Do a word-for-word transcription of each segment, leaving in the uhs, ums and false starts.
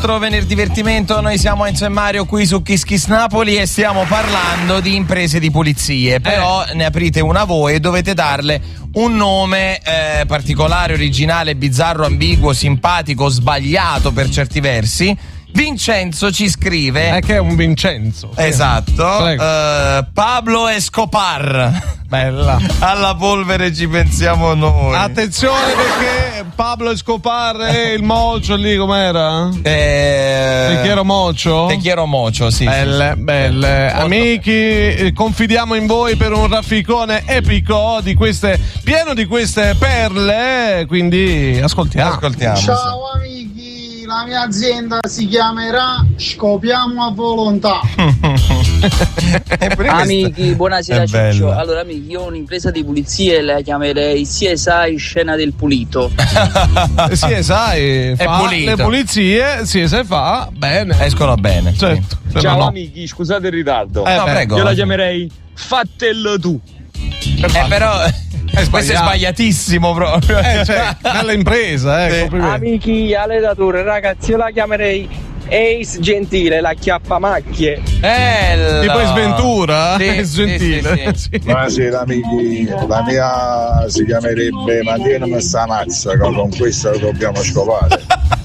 nostro venerdì divertimento, noi siamo Enzo e Mario qui su Kiss Kiss Napoli e stiamo parlando di imprese di pulizie, però eh. ne aprite una voi e dovete darle un nome eh, particolare, originale, bizzarro, ambiguo, simpatico, sbagliato per certi versi. Vincenzo ci scrive è che è un Vincenzo, esatto, uh, Pablo Escobar. Bella. Alla polvere ci pensiamo noi. Attenzione perché Pablo Escobar è il mocio lì, com'era? Eh... Te quiero mocio? Te quiero mocio, sì. Belle, sì, belle. Molto Amici, belle. Confidiamo in voi per un rafficone epico di queste, pieno di queste perle, quindi ascoltiamo. Ascoltiamo. Ciao amici. La mia azienda si chiamerà Scopiamo a Volontà. Amici, buonasera Ciccio. Allora amici, io ho un'impresa di pulizie e la chiamerei C S I Scena del Pulito. C S I fa pulito. Le pulizie, C S I fa bene. Escono bene. Certo. Sì. Ciao no. amici, scusate il ritardo. Eh, no, beh, prego. Io la chiamerei Fattello tu. Eh, però è questo è sbagliatissimo proprio. Eh, cioè, bella impresa, ecco. Sì. Amici, allenatori, ragazzi, io la chiamerei Ace Gentile, la chiappamacchie. Bella. Tipo Sventura? Sì, Ace Gentile. sì, sì, sì. Buonasera amici, la mia si chiamerebbe Mantienimi sta mazza, con questa dobbiamo scopare.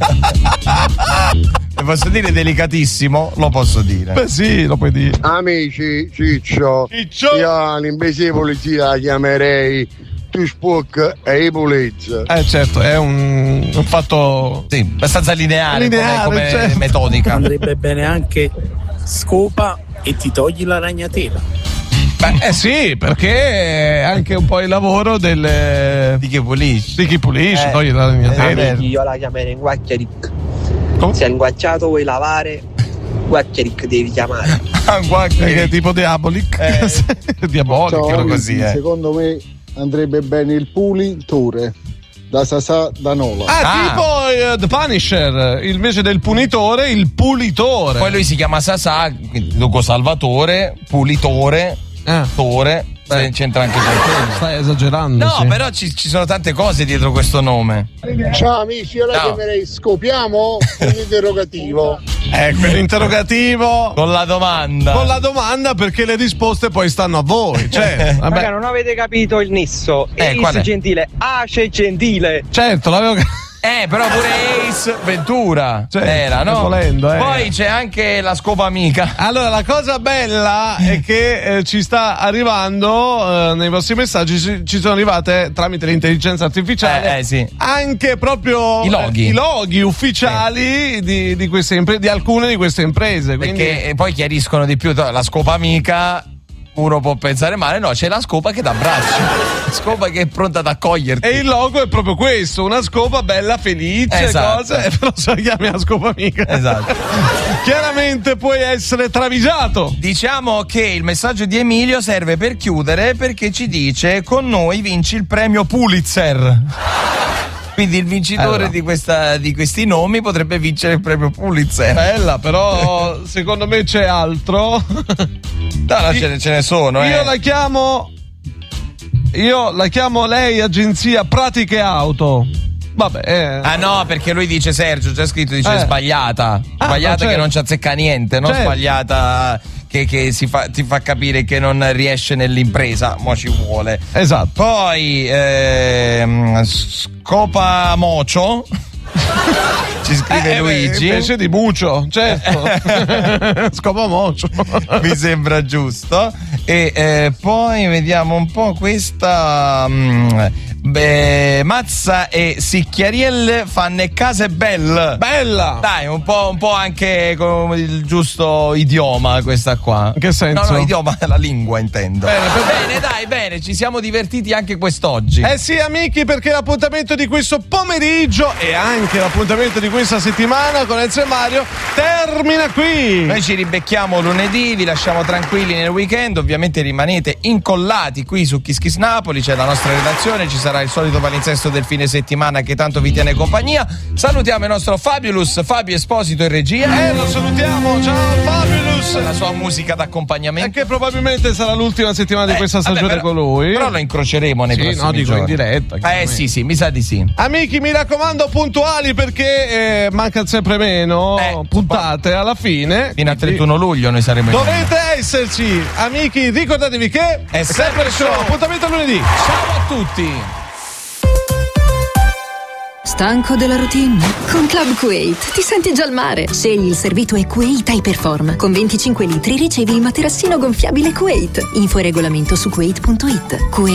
E posso dire delicatissimo? Lo posso dire. Beh sì, lo puoi dire. Amici, Ciccio, Ciccio. io l'invece di polizia la chiamerei Tu Spook e i Pulizzi. Eh certo, è un, un fatto sì, abbastanza lineare, lineare come, come certo. metodica. Andrebbe bene anche scopa e ti togli la ragnatela. Beh, eh sì, perché è anche un po' il lavoro del Di chi pulisce. di chi pulisce, Eh, togli la ragnatela. eh, Amici, io la chiamerei Guacchiaric. Come? Se è inguacciato vuoi lavare, Guacchiaric devi chiamare. Che è tipo diabolic. Eh. Diabolico. Ciao, così, eh. Secondo me andrebbe bene il pulitore da Sasà da Nola. Ah, Ah. tipo uh, The Punisher, invece del punitore, il pulitore. Poi lui si chiama Sasà, quindi Luco Salvatore, pulitore, Ah. Tore. Beh. C'entra anche qualcosa. Stai esagerando. No, sì. però ci, ci sono tante cose dietro questo nome. Ciao amici, io la Ciao. chiamerei Scopiamo con l'interrogativo. Ecco l'interrogativo Con la domanda. con la domanda, perché le risposte poi stanno a voi. Cioè, vabbè, Raga, non avete capito il nesso. Eh, qual è? Ace Gentile, Ace Gentile. certo, l'avevo capito. Eh, però pure Ace Ventura Cioè, era, no? volendo, eh. Poi c'è anche la scopa amica. Allora, la cosa bella è che eh, ci sta arrivando eh, nei vostri messaggi, ci, ci sono arrivate tramite l'intelligenza artificiale Eh, eh, sì. anche proprio I loghi. eh, i loghi ufficiali di, di queste impre- di alcune di queste imprese. Quindi Perché poi chiariscono di più la scopa amica. Uno può pensare male, no, c'è la scopa che t'abbraccia, scopa che è pronta ad accoglierti. e il logo è proprio questo, una scopa bella, felice, Esatto. cose, però se la chiami la scopa amica. Esatto. Chiaramente puoi essere travisato. Diciamo che il messaggio di Emilio serve per chiudere, perché ci dice: con noi vinci il premio Pulitzer. Quindi il vincitore Allora. di, questa, di questi nomi potrebbe vincere il premio Pulitzer. Bella, però secondo me c'è altro. No, no, ce ne, ce ne sono. Io eh. la chiamo. Io la chiamo lei agenzia pratiche auto. Vabbè. Eh. Ah no, perché lui dice Sergio, c'è scritto, dice Eh. sbagliata. Ah, Sbagliata certo. che non ci azzecca niente, non Certo. sbagliata che, che si fa, ti fa capire che non riesce nell'impresa. Mo ci vuole. Esatto. Poi ehm, Scopa Mocio. Ci scrive Eh, Luigi. Invece di Mucio, certo. Scopa mocio. Mi sembra giusto. E eh, poi vediamo un po' questa. mh, beh, Mazza e Sicchiarielle fanno case belle. Bella. Dai, un po', un po' anche con il giusto idioma questa qua. In che senso? No, no, idioma, la lingua intendo. Bene, per- bene, dai, bene, ci siamo divertiti anche quest'oggi. Eh sì, amici, perché l'appuntamento di questo pomeriggio e anche l'appuntamento di questa settimana con Enzo e Mario termina qui. Noi ci ribecchiamo lunedì, vi lasciamo tranquilli nel weekend, ovviamente rimanete incollati qui su Kiss Kiss Napoli, c'è la nostra redazione, ci sarà il solito palinsesto del fine settimana che tanto vi tiene compagnia. Salutiamo il nostro Fabulous Fabio Esposito in regia. Eh, lo salutiamo, ciao Fabulous. Focus, la sua musica d'accompagnamento. E che probabilmente sarà l'ultima settimana di eh, questa stagione vabbè, però, con lui. Però lo incroceremo nei sì, prossimi no, dico giorni. in diretta. Eh sì, sì, mi sa di sì. Amici, mi raccomando, puntuali perché eh, mancano sempre meno eh, puntate alla fine. Fino al trentuno luglio noi saremo in Dovete esserci, amici, ricordatevi che è sempre show. Appuntamento a lunedì. Ciao a tutti. Stanco della routine? Con Club Kuwait ti senti già al mare. Scegli il servito e Kuwait Hyperform. Con venticinque litri ricevi il materassino gonfiabile Kuwait. Info e regolamento su kuwait punto it. Kuwait